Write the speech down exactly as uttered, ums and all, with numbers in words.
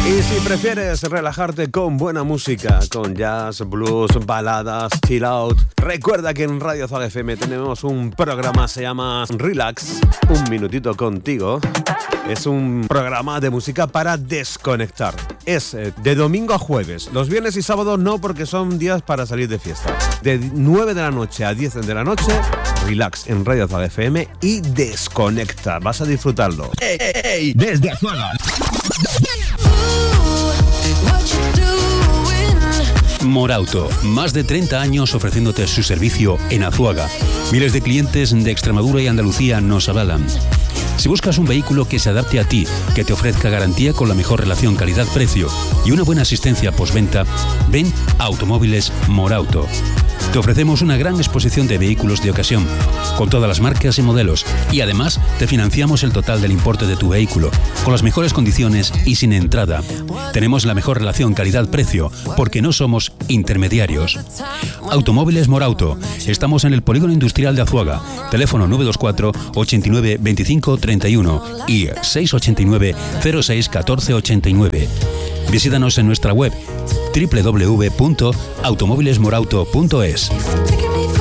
Y si prefieres relajarte con buena música, con jazz, blues, baladas, chill out, recuerda que en Radio Azúa F M tenemos un programa, se llama Relax, un minutito contigo. Es un programa de música para desconectar. Es de domingo a jueves. Los viernes y sábados no, porque son días para salir de fiesta. De nueve de la noche a diez de la noche, Relax en Radio Azúa F M y desconecta. Vas a disfrutarlo. Hey, hey, hey. Desde Azuaga. Morauto, más de treinta años ofreciéndote su servicio en Azuaga. Miles de clientes de Extremadura y Andalucía nos avalan. Si buscas un vehículo que se adapte a ti, que te ofrezca garantía con la mejor relación calidad-precio y una buena asistencia postventa, ven a Automóviles Morauto. Te ofrecemos una gran exposición de vehículos de ocasión, con todas las marcas y modelos, y además te financiamos el total del importe de tu vehículo, con las mejores condiciones y sin entrada. Tenemos la mejor relación calidad-precio, porque no somos intermediarios. Automóviles Morauto. Estamos en el Polígono Industrial de Azuaga. Teléfono nueve dos cuatro, ochenta y nueve, veinticinco, treinta y uno y seis ochenta y nueve, cero seis, catorce ochenta y nueve. Visítanos en nuestra web doble u doble u doble u punto automóviles morauto punto es.